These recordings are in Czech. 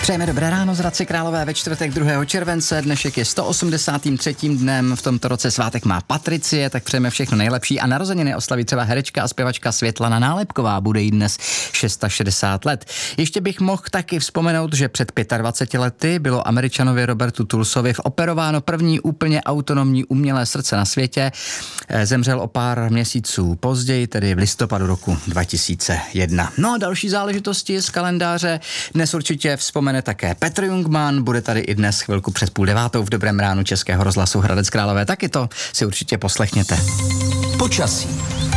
Přejeme dobré ráno z Hradce Králové ve čtvrtek 2. července. Dnešek je 183. dnem, v tomto roce svátek má Patricie, tak přejeme všechno nejlepší a narozeniny oslaví třeba herečka a zpěvačka Světlana Nálepková, bude jí dnes 660 let. Ještě bych mohl taky vzpomenout, že před 25 lety bylo Američanovi Robertu Tulsovi operováno první úplně autonomní umělé srdce na světě. Zemřel o pár měsíců později, tedy v listopadu roku 2001. No a další záležitosti z kalendáře. Dnes určitě vzpomene také Petr Jungmann, bude tady i dnes chvilku před 8:30 v Dobrém ránu Českého rozhlasu Hradec Králové, taky to si určitě poslechněte. Počasí.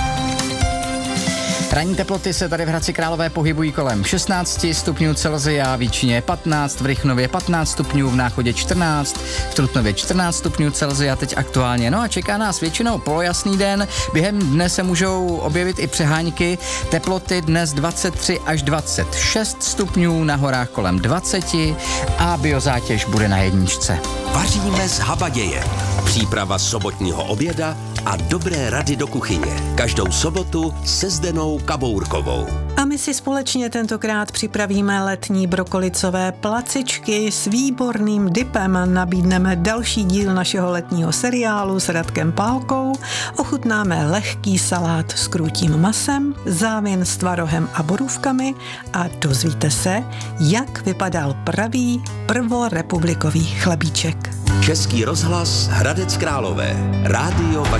Ranní teploty se tady v Hradci Králové pohybují kolem 16 stupňů Celsia, v Jíčíně 15, v Rychnově 15 stupňů, v Náchodě 14, v Trutnově 14 stupňů Celsia teď aktuálně. No a čeká nás většinou polojasný den, během dne se můžou objevit i přehánky, teploty dnes 23 až 26 stupňů, na horách kolem 20 a biozátěž bude na jedničce. Vaříme s habadějem. Příprava sobotního oběda a dobré rady do kuchyně. Každou sobotu se Zdenou Kabourkovou. A my si společně tentokrát připravíme letní brokolicové placičky s výborným dipem. Nabídneme další díl našeho letního seriálu s Radkem Pálkou. Ochutnáme lehký salát s krůtím masem, závěn s tvarohem a borůvkami a dozvíte se, jak vypadal pravý prvorepublikový chlebíček. Český rozhlas Hradec Králové. Rádio